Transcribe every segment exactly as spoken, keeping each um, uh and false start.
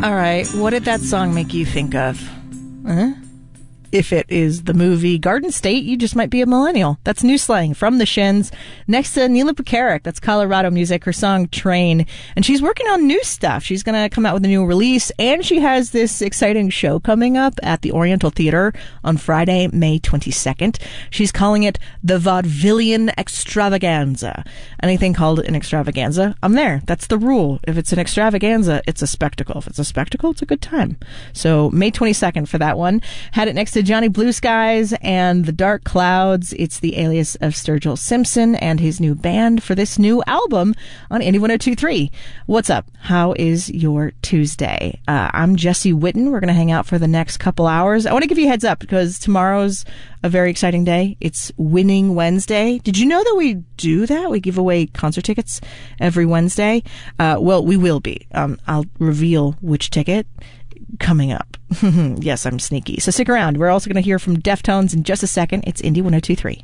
All right, what did that song make you think of? Huh? If it is the movie Garden State, you just might be a millennial. That's new slang from the Shins. Next to Neela Bukaric, that's Colorado music, her song Train. And she's working on new stuff. She's going to come out with a new release, and she has this exciting show coming up at the Oriental Theater on Friday, May twenty-second. She's calling it the Vaudevillian Extravaganza. Anything called an extravaganza, I'm there. That's the rule. If it's an extravaganza, it's a spectacle. If it's a spectacle, it's a good time. So May twenty-second for that one. Had it next to Johnny Blue Skies and the Dark Clouds. It's the alias of Sturgill Simpson and his new band for this new album on Indie one oh two point three. What's up? How is your Tuesday? Uh, I'm Jesse Witten. We're going to hang out for the next couple hours. I want to give you a heads up because tomorrow's a very exciting day. It's Winning Wednesday. Did you know that we do that? We give away concert tickets every Wednesday. Uh, well, we will be. Um, I'll reveal which ticket coming up. Yes, I'm sneaky. So stick around. We're also going to hear from Deftones in just a second. It's Indie one oh two point three.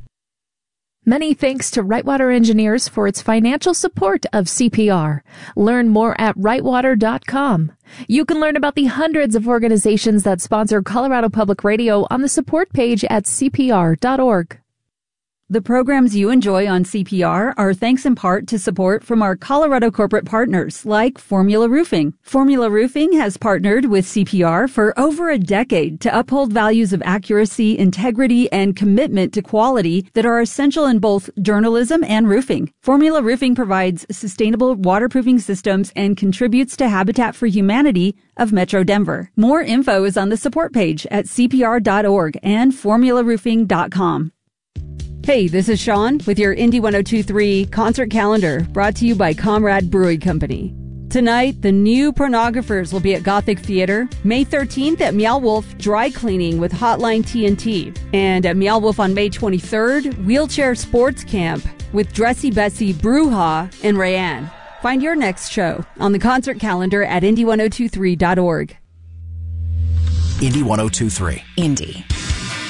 Many thanks to Rightwater Engineers for its financial support of C P R. Learn more at rightwater dot com. You can learn about the hundreds of organizations that sponsor Colorado Public Radio on the support page at c p r dot org. The programs you enjoy on C P R are thanks in part to support from our Colorado corporate partners like Formula Roofing. Formula Roofing has partnered with C P R for over a decade to uphold values of accuracy, integrity, and commitment to quality that are essential in both journalism and roofing. Formula Roofing provides sustainable waterproofing systems and contributes to Habitat for Humanity of Metro Denver. More info is on the support page at c p r dot org and formula roofing dot com. Hey, this is Sean with your Indie one oh two point three concert calendar brought to you by Comrade Brewing Company. Tonight, the new Pornographers will be at Gothic Theater. May thirteenth at Meow Wolf Dry Cleaning with Hotline T N T. And at Meow Wolf on May twenty-third, Wheelchair Sports Camp with Dressy Betsy Bruja and Rayanne. Find your next show on the concert calendar at indie one oh two three dot org. Indie one oh two point three. Indie.